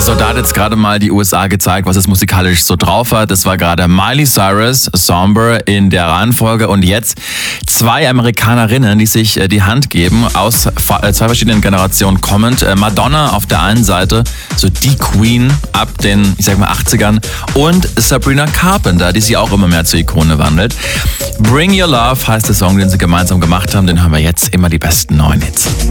So, da hat jetzt gerade mal die USA gezeigt, was es musikalisch so drauf hat. Das war gerade Miley Cyrus, Somber in der Reihenfolge. Und jetzt zwei Amerikanerinnen, die sich die Hand geben, aus zwei verschiedenen Generationen kommend. Madonna auf der einen Seite, so die Queen ab den, ich sag mal, 80ern. Und Sabrina Carpenter, die sich auch immer mehr zur Ikone wandelt. Bring Your Love heißt der Song, den sie gemeinsam gemacht haben. Den hören wir jetzt, immer die besten neuen Hits.